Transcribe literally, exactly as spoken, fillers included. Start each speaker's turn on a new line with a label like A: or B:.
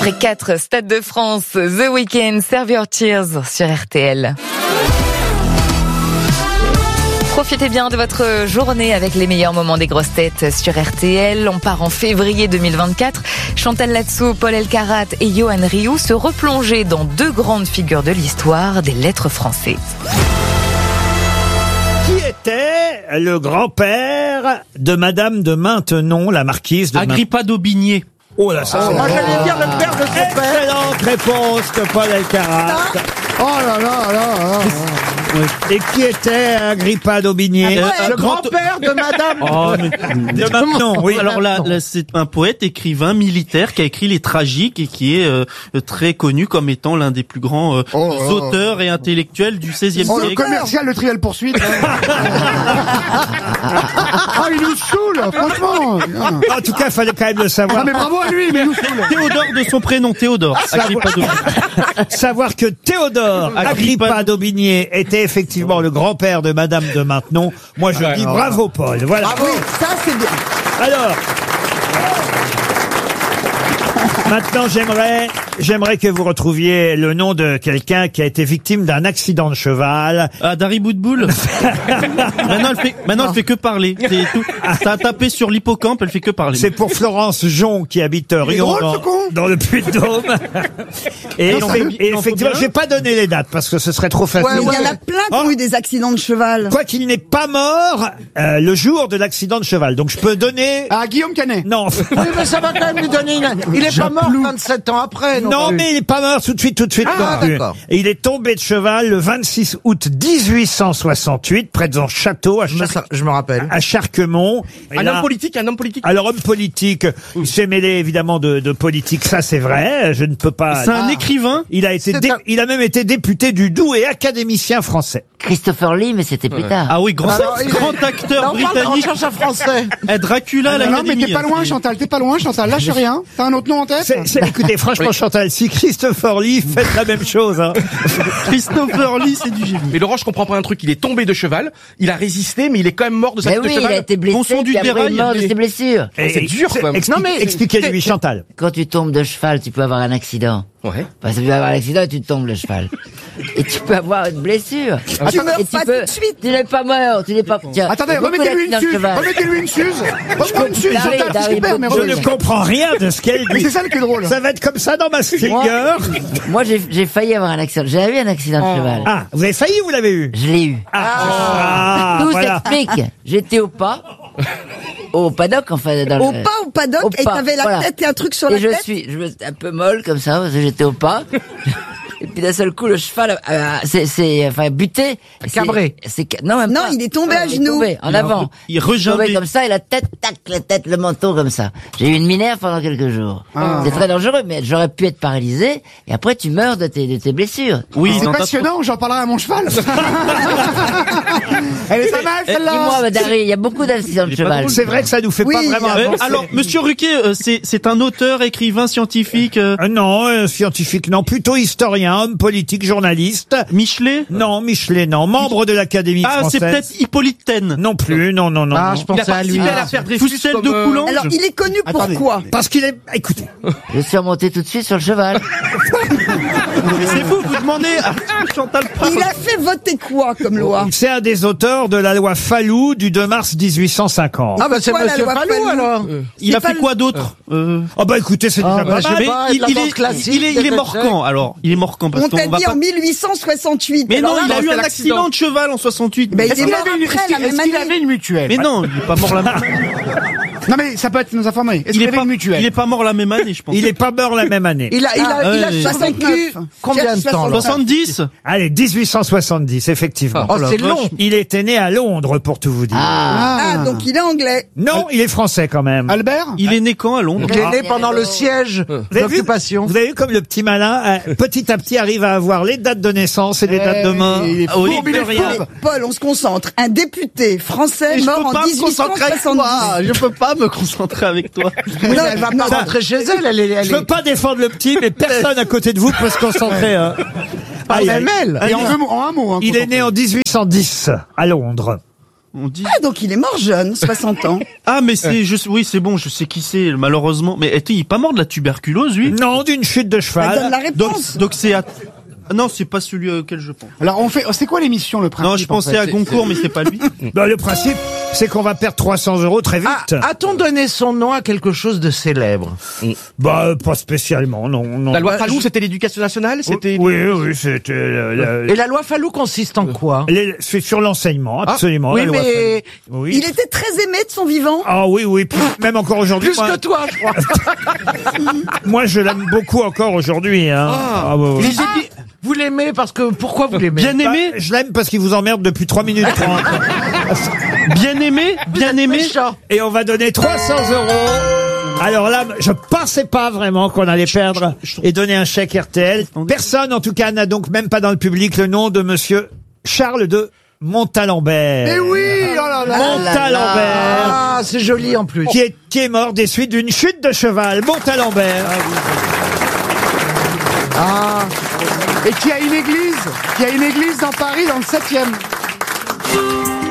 A: Après quatre Stades de France, The Weeknd, Save Your Tears sur R T L. Profitez bien de votre journée avec les meilleurs moments des grosses têtes sur R T L. On part en février deux mille vingt-quatre. Chantal Latsou, Paul Elkarat et Johan Rioux se replonger dans deux grandes figures de l'histoire des lettres françaises.
B: Qui était le grand-père de Madame de Maintenon, la marquise de
C: Agrippa d'Aubigné.
B: Oh là, ça,
D: Oh,
B: c'est
D: moi,
B: bon.
D: j'allais dire le père de son père.
B: Excellente réponse de Paul Elkarat.
D: Oh là là là là.
B: Et qui était Agrippa d'Aubigné?
C: Euh,
D: Le
C: un grand-
D: grand-père de Madame.
C: Oh, mais-
B: De Maintenon, oui.
C: Alors là, là, c'est un poète, écrivain, militaire qui a écrit les Tragiques et qui est euh, très connu comme étant l'un des plus grands euh,
D: Oh, oh, oh.
C: auteurs et intellectuels du seizième
D: Oh, le
C: siècle.
D: commercial de Trial Poursuite. Ah, il nous saoule, franchement.
B: En tout cas, il fallait quand même le
D: Ah,
B: savoir.
D: mais bravo à lui, mais il nous saoule.
C: Théodore de son prénom, Théodore. Agrippa d'Aubigné.
B: Savoir que Théodore
C: Agrippa
B: Agrippa d'Aubigné était effectivement le grand-père de Madame de Maintenon. Moi, je dis bravo, Paul. Voilà.
D: Bravo. Ça, c'est bien.
B: Alors, maintenant, j'aimerais, j'aimerais que vous retrouviez le nom de quelqu'un qui a été victime d'un accident de cheval.
C: Ah, Dari Boudboul. Maintenant, elle fait, maintenant, elle fait que parler. C'est tout. Ça a tapé sur l'hippocampe, elle fait que parler.
B: C'est pour Florence Jon qui habite
D: est
B: Rion
D: drôle,
B: dans,
D: ce con.
B: dans le Puy-de-Dôme. Et,
C: Non,
B: effe-
C: il
B: et
C: en faut
B: effectivement,
C: bien.
B: j'ai pas donné les dates parce que ce serait trop facile.
E: Mais il y en a plein qui ont eu des accidents de cheval.
B: Quoi qu'il n'est pas mort euh, le jour de l'accident de cheval. Donc je peux donner...
D: Ah, Guillaume Canet.
B: Non.
F: Oui, mais ça va quand même lui donner une... Il est pas mort vingt-sept ans après, non,
B: Non,
F: plus.
B: mais il est pas mort tout de suite, tout de suite.
F: Ah,
B: non plus.
F: d'accord.
B: Et il est tombé de cheval le vingt-six août dix-huit cent soixante-huit, près de son château à,
F: Je me,
B: Char-
F: ça- je me rappelle.
B: à Charquemont. Et
C: Un
B: là-
C: homme politique, un homme politique.
B: Alors homme politique, il s'est mêlé évidemment de, de politique, ça c'est vrai. Je ne peux pas.
C: C'est un écrivain.
B: Il a été,
F: C'est
B: dé-
F: un-
B: il a même été député du Doubs et académicien français.
G: Christopher Lee, mais c'était plus tard.
C: Ah oui, grand,
F: Alors, il est-
C: grand acteur
F: Là, on parle- on
C: britannique.
F: cherche un français.
C: Eh, Dracula à
D: Non, mais
C: l'Académie.
D: t'es pas loin, Chantal. T'es pas loin, Chantal. Lâche rien. T'as un autre nom en tête?
B: C'est, c'est- écoutez, franchement, Chantal, si Christopher Lee fait la même chose, hein.
C: Christopher Lee, c'est du génie.
H: Mais Laurent, je comprends pas un truc. Il est tombé de cheval, il a résisté, mais il est quand même mort de sa
G: Mais
H: tête de
G: oui,
H: cheval.
G: il a été blessé,
C: Bon son du
G: puis après il
C: dérail,
G: est mort de
C: mais-
G: ses blessures.
B: Et-
H: c'est dur,
B: c'est-
H: quoi.
B: explique-
H: Non, mais-
B: expliquez-lui, Chantal.
G: Quand tu tombes de cheval, tu peux avoir un accident.
H: Ouais.
G: Parce que tu peux avoir un accident et tu tombes le cheval. Et tu peux avoir une blessure.
E: Ah, tu meurs
G: et
E: pas
G: peux...
E: tout de suite.
G: Tu n'es pas mort, tu n'es pas... Tiens,
D: Attendez,
G: il y a beaucoup
D: remettez-lui une
G: d'accidents de
D: suze.
G: cheval.
D: Remettez-lui une suze. Remettez une suze,
G: Dari,
D: Chantal. C'est
G: Dari,
D: super, mais
B: Je
D: remettez.
B: ne comprends rien de ce qu'elle
D: Mais
B: dit.
D: c'est ça le plus drôle.
B: Ça va être comme ça dans ma
G: Moi,
B: Stinger.
G: moi j'ai j'ai failli avoir un accident. J'ai eu un accident de cheval.
B: Ah, vous avez failli ou vous l'avez eu?
G: Je l'ai eu.
B: Ah,
G: Tout
B: voilà.
G: s'explique. J'étais au pas. Au paddock, enfin, dans
E: Au
G: le...
E: pas, au paddock,
G: Au
E: et
G: pas,
E: t'avais la
G: voilà.
E: tête et un truc sur la
G: Et je
E: tête.
G: suis, je me suis un peu molle comme ça, parce que j'étais au pas. Et puis d'un seul coup, le cheval, euh, c'est, c'est, enfin, buté. C'est-
F: Cabré.
G: C'est, non, même
E: Non,
G: pas.
E: il est tombé
G: Ouais,
E: à
G: il est
E: genoux.
G: tombé, en
C: Il a
G: avant.
C: re- il
G: est tombé
C: regimbé.
G: comme ça, et la tête, tac, la tête, le manteau comme ça. J'ai eu une minerve pendant quelques jours. C'est très dangereux, mais j'aurais pu être paralysé, et après tu meurs de tes, de tes blessures.
C: Oui,
D: C'est
C: dans ta-
D: passionnant, j'en parlerai à mon cheval. Elle est pas mal,
G: Eh,
D: celle-là.
G: dis-moi, Dari, il y a beaucoup d'accidents de
C: Il est pas
G: cheval.
C: drôle.
B: C'est vrai que ça nous fait
E: Oui,
B: pas vraiment
E: il y a-
C: Euh,
B: avancer.
C: alors, Monsieur Ruquier, euh, c'est c'est un auteur, écrivain, scientifique. euh,
B: Euh, non, euh, scientifique, non, plutôt historien, homme politique, journaliste.
C: Michelet.
B: Non, Michelet, non, membre de l'Académie
C: Ah,
B: française.
C: c'est peut-être Hippolyte Taine.
B: Non plus, non, non, non.
F: Ah,
B: non.
F: je
H: Il a
F: pensais à lui.
H: participé à l'affaire Dreyfus
C: Fustel
H: comme,
C: de
H: euh,
C: Coulanges.
E: Alors, il est connu
D: Attendez.
E: pourquoi?
B: Parce qu'il est, écoutez,
G: Je suis remonté tout de suite sur le cheval.
C: Mais c'est vous, vous demandez à Chantal Prat.
E: Il a fait voter quoi comme loi?
B: c'est un des auteurs de la loi Fallou du deux mars dix-huit cent cinquante.
F: Ah bah c'est
E: Quoi, la
F: Monsieur
E: loi
F: Fallou
E: Fallou
F: alors.
C: Il a
E: c'est
C: fait
E: pas
C: quoi d'autre euh...
B: Ah bah écoutez, c'est déjà
F: bah,
B: pas
F: je
B: mal.
F: vais
C: Mais
F: pas,
C: il,
F: la
C: il
F: danse
C: est,
F: classique,
C: il est, il est
F: des
C: mort
F: échecs.
C: quand alors? Il est mort quand parce
E: On
C: qu'on
E: t'a
C: va
E: dit
C: pas.
E: en mille huit cent soixante-huit.
C: Mais non,
E: Alors
C: il
E: là,
C: a eu
H: c'est
C: un
H: l'accident.
C: accident de cheval en soixante-huit.
E: Ben, il
D: Est-ce
E: est
D: qu'il
E: mort
D: avait une-
E: après,
D: est-ce
E: la
D: qu'il- est-ce
E: même
D: qu'il
E: année.
D: avait une mutuelle?
C: Mais non, il est pas mort la même.
D: Non, mais ça peut être nous informer. Est-ce
C: Il
D: qu'il
C: est
D: avait
C: pas,
D: une mutuelle?
C: il est pas mort la même année, je pense.
B: Il est pas mort la même année.
F: Il a, il a,
E: Ah,
F: il a
C: ouais,
F: survécu
E: soixante-neuf.
F: combien de temps là
C: soixante-dix.
B: Allez, dix-huit cent soixante-dix, effectivement.
F: Oh, c'est
C: la
F: long.
C: vache.
B: Il était né à Londres, pour tout vous dire.
G: Ah.
E: Ah, donc il est anglais.
B: Non, il est français quand même.
D: Albert?
C: Il est né quand à Londres?
F: Il est né pendant le siège
B: Vous avez vu,
F: d'occupation.
B: vous avez vu comme le petit malin, euh, petit à petit, arrive à avoir les dates de naissance et les dates de mort.
D: Il est
C: Ah oui,
D: fourbe, il est
C: de rien.
D: fourbe.
E: Paul, on se concentre. Un député français
C: Mais je
E: mort
C: peux
E: en
C: pas me
E: dix-huit cent
C: concentrer avec toi.
E: soixante-dix.
C: Je peux pas me concentrer avec toi.
F: Oui, mais elle va pas
E: non.
F: rentrer chez elle. Elle est, elle
B: Je
F: est...
B: veux pas défendre le petit, mais personne à côté de vous peut se concentrer. Hein. Aïe, aïe.
F: même elle.
D: Et en, deux mots- en un mot. Hein,
B: Il est né en dix-huit cent dix à Londres.
C: On dit.
E: Ah, donc il est mort jeune, soixante ans.
C: Ah, mais c'est, je, oui, c'est bon, je sais qui c'est, malheureusement. Mais est-il il est pas mort de la tuberculose, lui?
B: Non, d'une chute de
E: Ça
B: cheval.
E: donne la
C: Donc,
E: réponse.
C: donc c'est à... Non, c'est pas celui auquel je pense.
D: Alors on fait. C'est quoi l'émission le principe?
C: Non, je
D: en
C: pensais
D: fait
C: à Goncourt, mais c'est pas lui.
B: Bah, le principe, c'est qu'on va perdre trois cents euros très vite.
F: Ah, a-t-on donné son nom à quelque chose de célèbre?
B: Bah, euh, pas spécialement, non. non.
H: La loi
F: Bah,
H: Fallou,
F: je-
H: c'était l'éducation nationale, c'était.
B: Oui, oui, c'était... euh, la-
F: Et la loi Fallou consiste en quoi?
B: les- C'est sur l'enseignement, absolument.
F: Oui,
B: la loi
F: mais
B: Fallou. Oui.
E: Il était très aimé de son vivant.
B: Ah oui, oui, pff, même encore aujourd'hui.
F: plus
B: moi,
F: que toi, je crois.
B: moi, je l'aime beaucoup encore aujourd'hui. Hein. Ah, ouais, ouais.
F: Les épi- Vous l'aimez parce que pourquoi vous l'aimez?
C: Bien aimé,
B: Bah, je l'aime parce qu'il vous emmerde depuis trois minutes trente.
C: bien aimé, bien aimé.
F: Méchant.
B: Et on va donner trois cents euros. Alors là, je pensais pas vraiment qu'on allait perdre et donner un chèque R T L. Personne, en tout cas, n'a donc même pas dans le public le nom de monsieur Charles de Montalembert.
D: Eh oui, oh là là.
B: Montalembert,
F: Ah, c'est joli en plus.
B: qui est, qui est mort des suites d'une chute de cheval. Montalembert.
D: Ah. Et qui a une église, qui a une église dans Paris dans le septième.